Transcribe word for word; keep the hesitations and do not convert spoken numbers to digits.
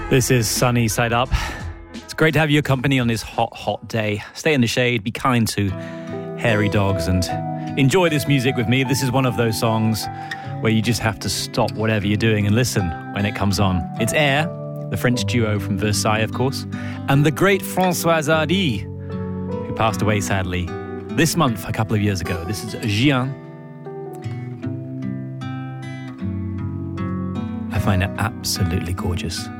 This is Sunny Side Up. It's great to have your company on this hot, hot day. Stay in the shade, be kind to hairy dogs, and enjoy this music with me. This is one of those songs where you just have to stop whatever you're doing and listen when it comes on. It's Air, the French duo from Versailles, of course, and the great Françoise Hardy, who passed away sadly this month, a couple of years ago. This is Gian. I find it absolutely gorgeous.